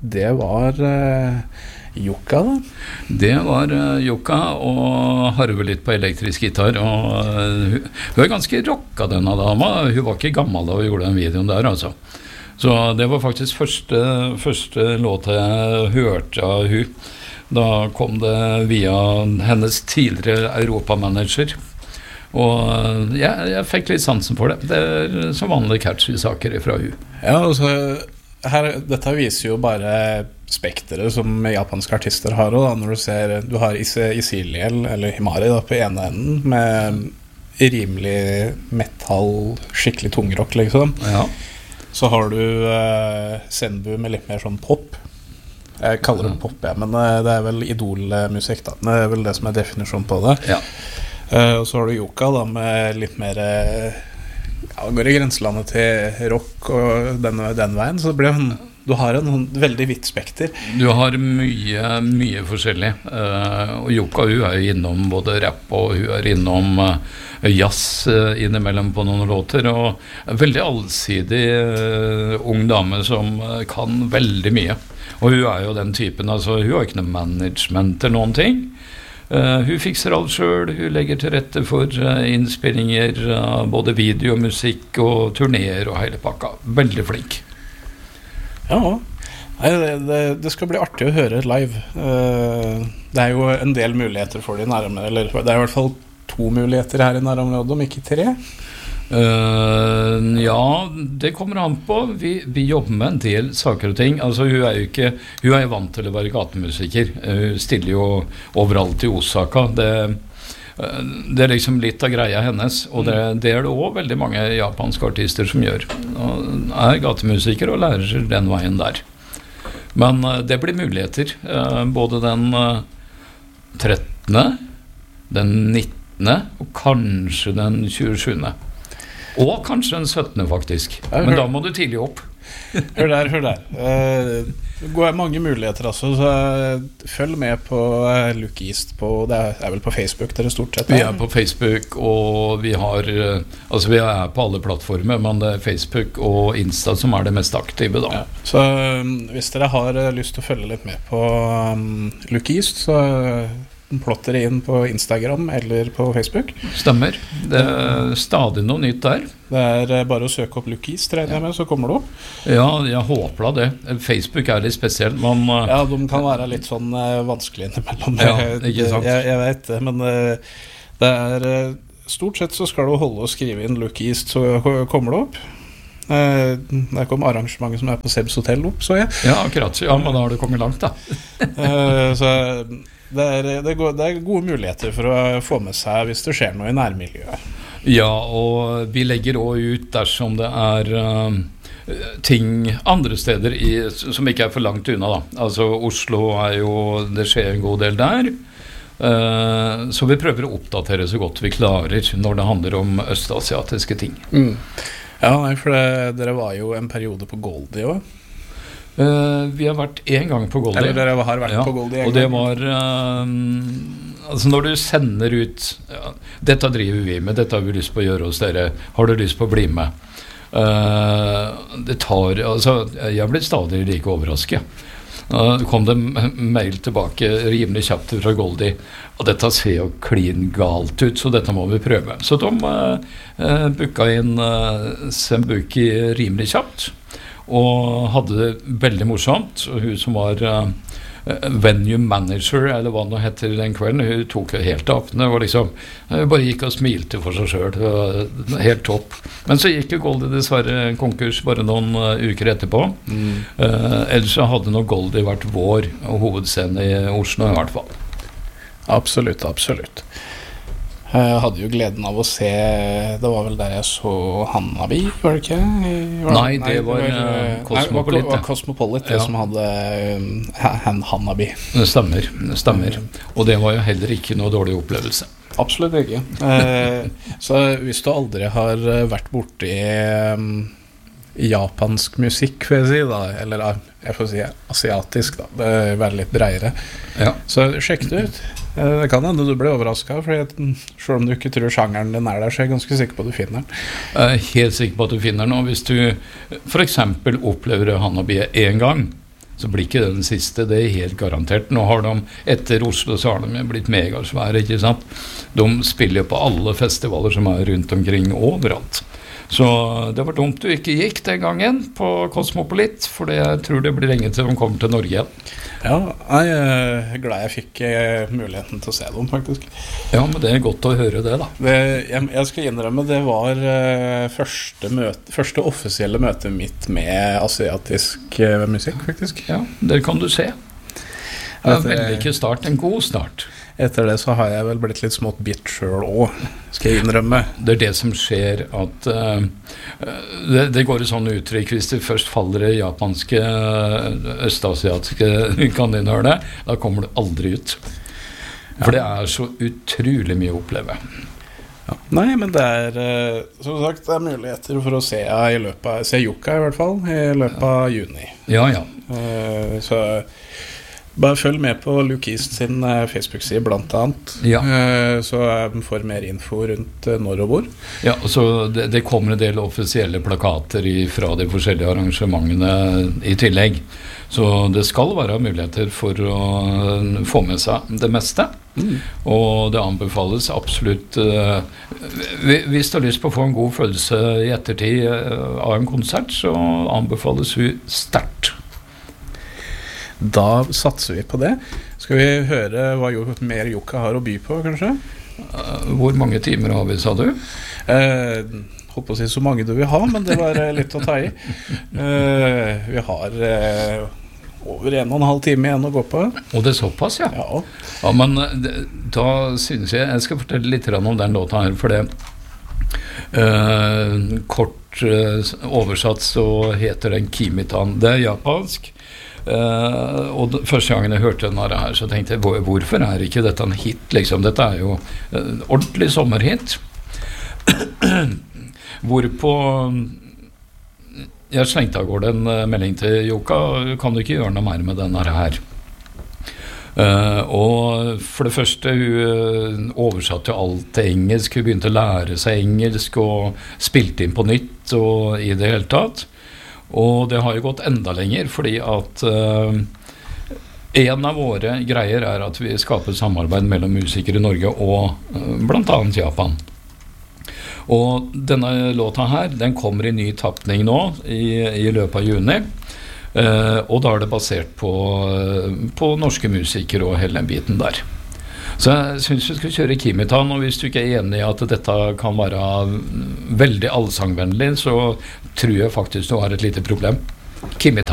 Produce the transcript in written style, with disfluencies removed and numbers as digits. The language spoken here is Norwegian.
det var Jukka da. Det var Jukka, og harve litt på elektrisk gitar, og hun ganske rocka denne dama. Hun var ikke gammel da hun gjorde den videoen der, altså. Så det var faktisk første låt jeg hørte av hun. Da kom det via hennes tidligere europamanager, og jeg fikk litt sansen for det. Det så vanlige catchy saker fra hun. Ja, altså dette viser jo bare spekteret som japanske artister har også, da, når du ser, du har Isiliel eller Himari da, på ene enden med rimelig metal, skikkelig tungrock liksom. Ja. Så har du Senbu med litt mer sånn pop. Jeg kaller det pop, ja, men det vel idolmusikk da. Det vel det som definisjonen på det. Ja. Og så har du Jukka da, med litt mer går I grenselandet til rock og den veien, så blir du har en veldig vidt spekter. Du har mye forskjellig, og Jukka hun jo innom både rap, og hun innom jazz innimellom på noen låter, og en veldig allsidig ung dame som kan veldig mye. Og hun jo den typen, altså hun har ikke noe management eller noen ting. Hun fikser alt selv, hun legger til rette for innspillinger, både video, musikk og turnéer og hele pakka. Veldig flink. Ja, det skal bli artig å høre live. Det jo en del muligheter for de nærmere, eller det I hvert fall 2 muligheter her I nærområdet, om ikke 3. Ja, det kommer an på. Vi jobber med en del saker og ting. Altså, hun jo vant til å være gatemusiker. Hun stiller jo overalt I Osaka. Det liksom litt av greia hennes, og det det også veldig mange japanske artister som gjør. Og gatemusiker og lærer den veien der. Men det blir muligheter. Både den 13., den 19. og kanskje den 27. Og kanskje den 17. faktisk. Men da må du tidlig opp. Hør der. Det går mange muligheter altså, så følg med på Look East det vel på Facebook dere stort sett. Vi på Facebook, og vi vi på alle plattformer, men det Facebook og Insta som det mest aktive da. Ja. Så hvis dere har lyst til å følge litt med på Look East, så plotter inn på Instagram eller på Facebook. Stemmer. Det stadig noe nytt der. Det bare å søke opp Look East, regner jeg med, så kommer det opp. Ja, jeg håper det. Facebook litt spesielt, men ja, de kan være litt sånn vanskelig innimellom. Ja, ikke sant? Jeg vet det, men det stort sett så skal du holde og skrive inn Look East, så kommer det opp. Der kom arrangementet som på Sebs Hotel opp, så jeg. Ja, akkurat. Ja, men da har det kommet langt da. Så det gode muligheter for å få med seg hvis det skjer noe I nærmiljøet. Ja, og vi legger også ut dersom det ting andre steder som ikke for langt unna da. Altså Oslo jo, det skjer en god del der. Så vi prøver å oppdatere så godt vi klarer når det handler om østasiatiske ting. Ja, nei, for dere var jo en periode på Goldie også. Vi har vært en gang på Goldie. Eller dere har vært på Goldie en gang. Og det var altså når du sender ut dette driver vi med, dette har vi lyst på å gjøre hos dere, har du lyst på å bli med? Det tar, altså jeg ble stadig like overrasket. Kom det mail tilbake rimelig kjapt fra Goldie, og dette ser jo klin galt ut, så dette må vi prøve. Så de booka inn Sembuki rimelig kjapt, og hadde det veldig morsomt. Og hun som var venue manager, eller hva det heter den kvelden, hun tok det helt av. Det var liksom, hun bare gikk og smilte for seg selv, det var helt topp. Men så gikk jo Goldie dessverre konkurs bare noen uker etterpå. Ellers så hadde nok Goldie vært vår hovedscene I Oslo I hvert fall. Absolutt. Jeg hadde jo gleden av å se, det var vel der jeg så Hanabi, var det ikke? Nei, det var Cosmopolite. Det var Cosmopolite som hadde Hanabi. Det stemmer. Og det var jo heller ikke noe dårlig opplevelse. Absolutt ikke. Så hvis du aldri har vært borte I japansk musikk, får jeg si da, eller jeg får si asiatisk da, det være litt bredere. Ja. Så sjekk det ut. Det kan hende du blir overrasket, for selv om du ikke tror sjangeren den der, så jeg ganske sikker på at du finner den. Jeg helt sikker på at du finner den, og hvis du for eksempel opplever Hanabi en gang, så blir ikke det den siste, det helt garantert. Nå har de, etter Oslo så har de blitt megasvære, ikke sant? De spiller på alle festivaler som rundt omkring overalt. Så det var dumt du ikke gikk den gangen på Cosmopolit, for jeg tror det blir lenge til de kommer til Norge igjen. Ja, jeg er glad jeg fikk muligheten til å se dem, faktisk. Ja, men det godt å høre det, da. Jeg skal innrømme, det var første offisielle møtet mitt med asiatisk musikk, faktisk. Ja, det kan du se. Det veldig ikke start, en god start. Etter det så har jeg vel blitt litt smått bitt selv også, skal jeg innrømme. Det det som skjer at det går et sånn uttrykk hvis det først faller i japanske, østasiatiske kaninhørne, da kommer det aldri ut. For det så utrolig mye å oppleve. Ja. Nei, men det som sagt, det muligheter for å se Yuka i hvert fall, i løpet av juni. Ja, ja. Så bare følg med på Luke East sin Facebook-side blant annet, så får mer info rundt når og hvor. Ja, så det kommer en del offisielle plakater fra de forskjellige arrangementene i tillegg. Så det skal være muligheter for å få med seg det meste. Og det anbefales absolutt, hvis du har lyst på å få en god følelse i ettertid av en konsert, så anbefales vi sterkt. Da satser vi på det. Skal vi høre hva mer Yuka har å by på, kanskje? Hvor mange timer har vi, sa du? Håper å si så mange du vil ha, men det var litt å ta i. Vi har over 1,5 time igjen å gå på. Og det såpass, ja? Ja, men da synes jeg skal fortelle litt om den låta her, for det kort oversatt så heter den Kimitan. Det japansk. Og første gangen jeg hørte den her, så tenkte jeg, hvorfor ikke dette en hit liksom? Dette jo ordentlig sommerhit. Hvorpå jeg slengte av gårde en melding til Yuka, kan du ikke gjøre noe mer med denne her? Og for det første hun oversatte alt til engelsk, hun begynte å lære seg engelsk og spilte inn på nytt og i det hele tatt. Og det har jo gått enda lenger, fordi at en av våre greier at vi skaper samarbeid mellom musikere i Norge og blant annet Japan. Og denne låta her, den kommer i ny tapning nå i løpet av juni, og da det basert på norske musikere og hele den biten der. Så jeg synes vi skal kjøre Kimitan, og hvis du ikke enig i at dette kan være veldig allsangvennlig, så tror jeg faktisk du har et lite problem. Kimitan.